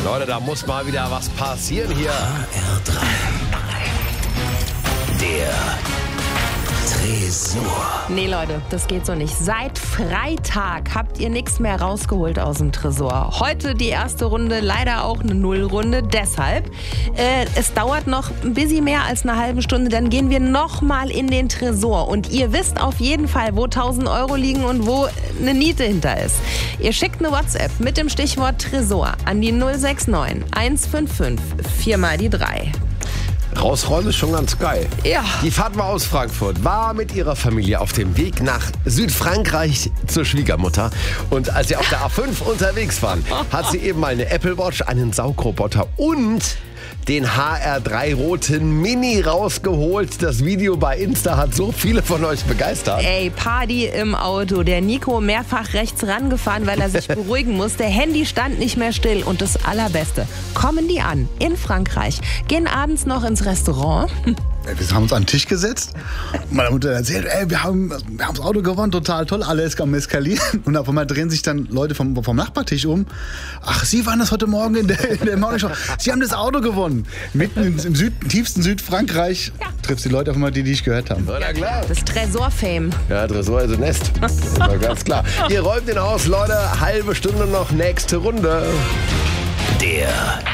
Leute, da muss mal wieder was passieren hier. HR3. Der Tresor. Nee, Leute, das geht so nicht. Seit Freitag habt ihr nichts mehr rausgeholt aus dem Tresor. Heute die erste Runde, leider auch eine Nullrunde. Deshalb, es dauert noch ein bisschen mehr als eine halbe Stunde. Dann gehen wir nochmal in den Tresor. Und ihr wisst auf jeden Fall, wo 1.000 Euro liegen und wo eine Niete hinter ist. Ihr schickt eine WhatsApp mit dem Stichwort Tresor an die 069 155 4 mal die 3. Rausräumen ist schon ganz geil. Ja. Die Fatma aus Frankfurt war mit ihrer Familie auf dem Weg nach Südfrankreich zur Schwiegermutter. Und als sie auf der A5 unterwegs waren, hat sie eben mal eine Apple Watch, einen Saugroboter und den HR3 roten Mini rausgeholt. Das Video bei Insta hat so viele von euch begeistert. Ey, Party im Auto. Der Nico mehrfach rechts rangefahren, weil er sich beruhigen muss. Der Handy stand nicht mehr still. Und das Allerbeste, kommen die an in Frankreich, gehen abends noch ins Restaurant. Wir haben uns an den Tisch gesetzt. Meine Mutter erzählt, wir haben das Auto gewonnen, total toll, alles am Eskalieren. Und auf einmal drehen sich dann Leute vom Nachbartisch um. Ach, Sie waren das heute Morgen in der Morningshow. Sie haben das Auto gewonnen. Mitten im tiefsten Südfrankreich triffst die Leute auf einmal, die ich gehört haben. Na klar. Das Tresor-Fame. Ja, Tresor ist ein Nest. Das ist doch ganz klar. Ihr räumt den aus, Leute. Halbe Stunde noch, nächste Runde. Der